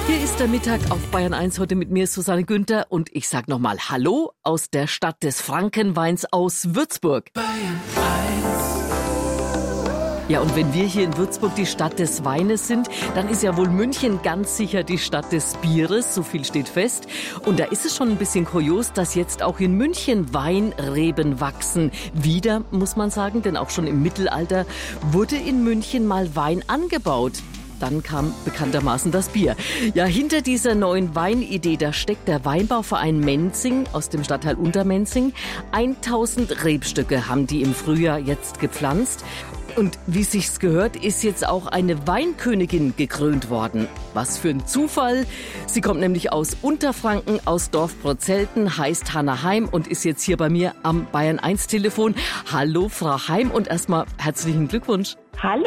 Hier ist der Mittag auf Bayern 1, heute mit mir Susanne Günther und ich sag nochmal Hallo aus der Stadt des Frankenweins aus Würzburg. Bayern 1. Ja, und wenn wir hier in Würzburg die Stadt des Weines sind, dann ist ja wohl München ganz sicher die Stadt des Bieres, so viel steht fest. Und da ist es schon ein bisschen kurios, dass jetzt auch in München Weinreben wachsen. Wieder, muss man sagen, denn auch schon im Mittelalter wurde in München mal Wein angebaut. Dann kam bekanntermaßen das Bier. Ja, hinter dieser neuen Weinidee, da steckt der Weinbauverein Menzing aus dem Stadtteil Untermenzing. 1000 Rebstöcke haben die im Frühjahr jetzt gepflanzt. Und wie sich's gehört, ist jetzt auch eine Weinkönigin gekrönt worden. Was für ein Zufall. Sie kommt nämlich aus Unterfranken, aus Dorf Prozelten, heißt Hanna Heim und ist jetzt hier bei mir am Bayern 1 Telefon. Hallo, Frau Heim, und erstmal herzlichen Glückwunsch. Hallo.